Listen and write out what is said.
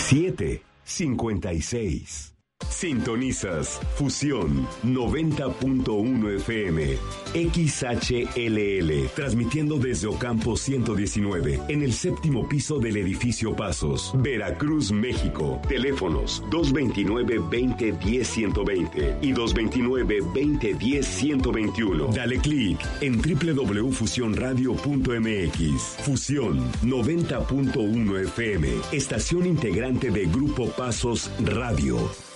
756. Sintonizas Fusión 90.1 FM, XHLL, transmitiendo desde Ocampo 119, en el séptimo piso del edificio Pasos, Veracruz, México. Teléfonos 229-2010-120 y 229-2010-121. Dale clic en www.fusionradio.mx. Fusión 90.1 FM, estación integrante de Grupo Pasos Radio.